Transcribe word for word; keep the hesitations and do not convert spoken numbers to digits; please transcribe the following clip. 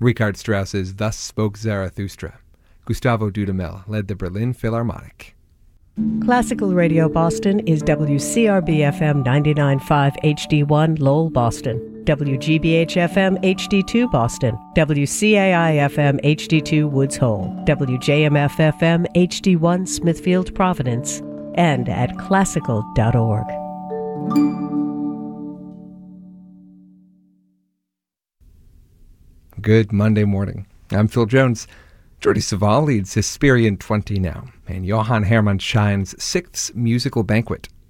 Richard Strauss's Thus Spoke Zarathustra. Gustavo Dudamel led the Berlin Philharmonic. Classical Radio Boston is W C R B F M ninety-nine point five H D one Lowell, Boston, W G B H F M H D two Boston, W C A I F M H D two Woods Hole, W J M F F M H D one Smithfield, Providence, and at classical dot org. Good Monday morning. I'm Phil Jones. Jordi Savall leads Hesperian twenty now, and Johann Hermann Schein's Sixth Musical Banquet